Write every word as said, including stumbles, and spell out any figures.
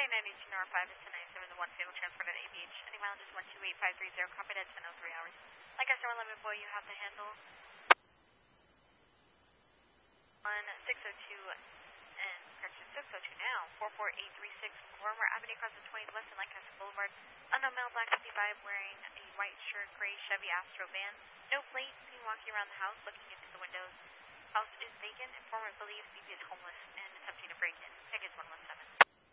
ninety-two North five is ten ninety-seven, the one vehicle transported at A B H. Any mileage is one two eight five three zero, copied at ten oh three hours. Lancaster one eleven boy, you have the handle. On six oh two and correction six oh two now, four four eight three six, Romer Avenue, across the twenty west in Lancaster Boulevard. Unknown male, black fifty-five, wearing a white shirt, gray Chevy Astro van. No plate, seen walking around the house, looking into the windows. House is vacant. Informant believes B B is homeless and attempting to break in. Tickets one one seven.